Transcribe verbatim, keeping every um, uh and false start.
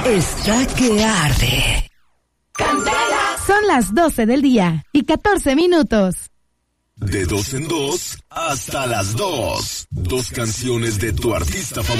está que arde. Candela. Son las doce del día y catorce minutos. De dos en dos hasta las dos. Dos canciones de tu artista favorito.